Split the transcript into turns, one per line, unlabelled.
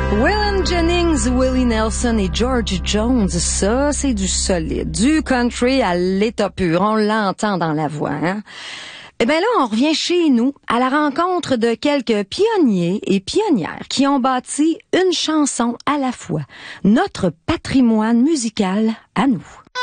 Waylon Jennings, Willie Nelson et George Jones, ça, c'est du solide. Du country à l'état pur. On l'entend dans la voix, hein? Eh ben là, on revient chez nous à la rencontre de quelques pionniers et pionnières qui ont bâti une chanson à la fois. Notre patrimoine musical à nous.